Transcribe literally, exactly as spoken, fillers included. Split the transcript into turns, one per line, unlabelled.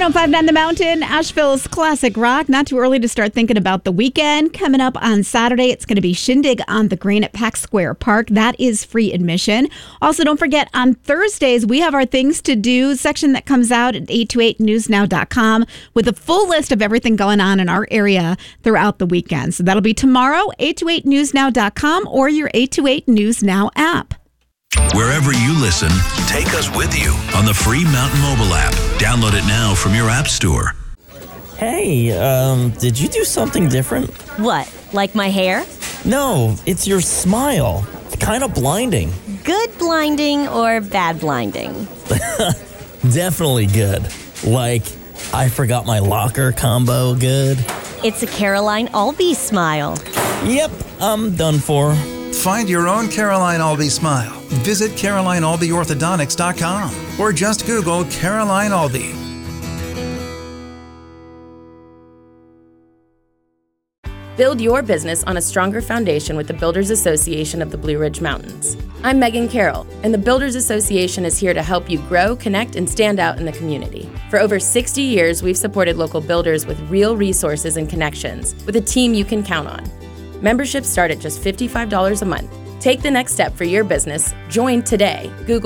one oh five point nine The Mountain, Asheville's classic rock. Not too early to start thinking about the weekend. Coming up on Saturday, it's going to be Shindig on the Green at Pack Square Park. That is free admission. Also, don't forget, on Thursdays, we have our Things to Do section that comes out at eight two eight news now dot com with a full list of everything going on in our area throughout the weekend. So that'll be tomorrow, eight two eight news now dot com or your eight two eight News Now app.
Wherever you listen, take us with you on the free Mountain mobile app. Download it now from your app store.
Hey, um, did you do something different?
What, like my hair?
No, it's your smile. It's kind of blinding.
Good blinding or bad blinding?
Definitely good. Like, I forgot my locker combo good.
It's a Caroline Albee smile.
Yep, I'm done for.
Find your own Caroline Albee smile. Visit caroline albee orthodontics dot com or just Google Caroline Albee.
Build your business on a stronger foundation with the Builders Association of the Blue Ridge Mountains. I'm Megan Carroll, and the Builders Association is here to help you grow, connect, and stand out in the community. For over sixty years, we've supported local builders with real resources and connections, with a team you can count on. Memberships start at just fifty-five dollars a month. Take the next step for your business. Join today. Google